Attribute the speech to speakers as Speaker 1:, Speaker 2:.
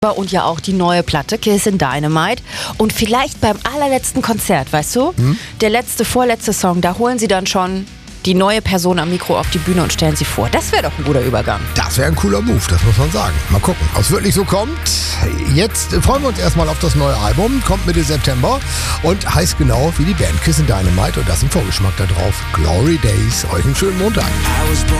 Speaker 1: Und ja auch die neue Platte Kissin' Dynamite. Und vielleicht beim allerletzten Konzert, weißt du? Der vorletzte Song, da holen sie dann schon die neue Person am Mikro auf die Bühne und stellen sie vor. Das wäre doch ein guter Übergang.
Speaker 2: Das wäre ein cooler Move, das muss man sagen. Mal gucken, ob es wirklich so kommt. Jetzt freuen wir uns erstmal auf das neue Album. Kommt Mitte September und heißt genau wie die Band Kissin' Dynamite. Und das ist ein Vorgeschmack da drauf. Glory Days. Euch einen schönen Montag.